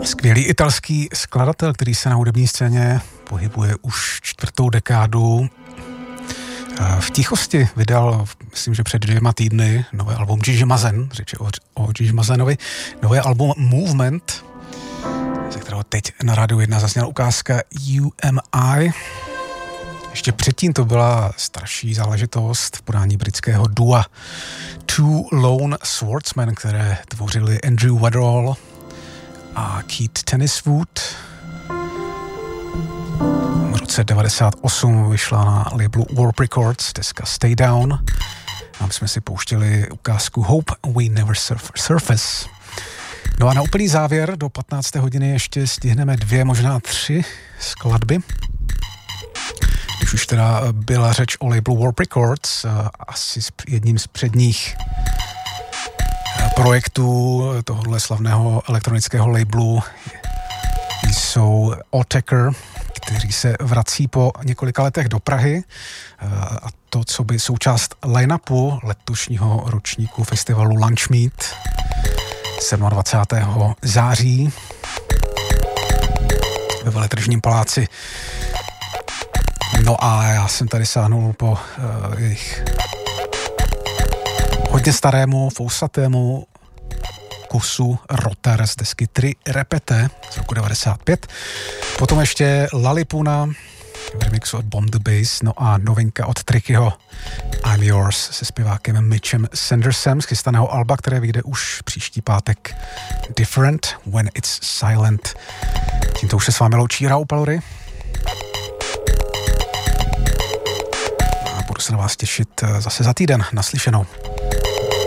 Skvělý italský skladatel, který se na hudební scéně pohybuje už 4. dekádu. V tichosti vydal, myslím, že před 2 týdny, nové album Gigi Mazen, řeč o Gigi Mazenovi, nové album Movement, ze kterého teď na rádiu 1 zazněla ukázka UMI. Ještě předtím to byla starší záležitost v podání britského dua Two Lone Swordsmen, které tvořili Andrew Weatherall a Keith Tenniswood. V roce 98 vyšla na labelu Warp Records deska Stay Down. Tam jsme si pouštěli ukázku Hope We Never Surface. No a na úplný závěr do 15. hodiny ještě stihneme 2, možná 3 skladby. Když už teda byla řeč o labelu Warp Records, asi jedním z předních projektů tohohle slavného elektronického labelu jsou Autechre, kteří se vrací po několika letech do Prahy, a to, co by součást line-upu letošního ročníku festivalu Lunch Meet 27. září ve Veletržním paláci. No a já jsem tady sáhnul po jejich hodně starému, fousatému kusu Rotar z desky 3 Repete z roku 95. Potom ještě Lalipuna v remixu od Bomb the Bass, no a novinka od Trickyho I'm Yours se zpěvákem Mitchem Sandersem z chystaného alba, které vyjde už příští pátek, Different When It's Silent. Tímto už se s vámi loučí Raúl Palory. A budu se na vás těšit zase za týden. Naslyšenou.